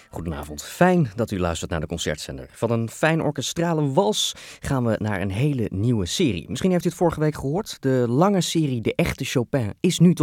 Goedenavond, fijn dat u luistert naar de Concertzender. Van een fijn orkestrale wals gaan we naar een hele nieuwe serie. Misschien heeft u het vorige week gehoord. De lange serie De Echte Chopin is nu